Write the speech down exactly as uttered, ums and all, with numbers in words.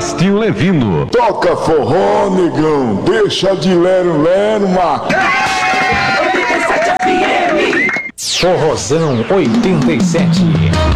Sebastião Levino. Toca forró, negão, deixa de lero-lero, macho. Forrozão oitenta e sete.